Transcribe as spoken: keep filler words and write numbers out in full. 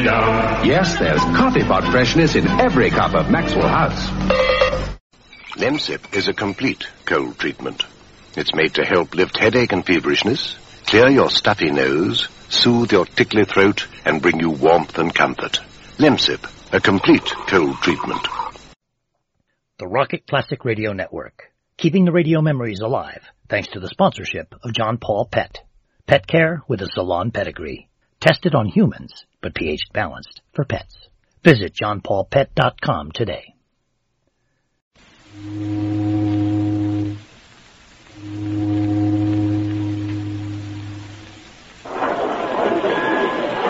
down. Yes, there's coffee pot freshness in every cup of Maxwell House. Lemsip is a complete cold treatment. It's made to help lift headache and feverishness, clear your stuffy nose, soothe your tickly throat, and bring you warmth and comfort. Lemsip, a complete cold treatment. The Rocket Classic Radio Network, keeping the radio memories alive thanks to the sponsorship of John Paul Pet. Pet care with a salon pedigree. Tested on humans, but pH balanced for pets. Visit john paul pet dot com today.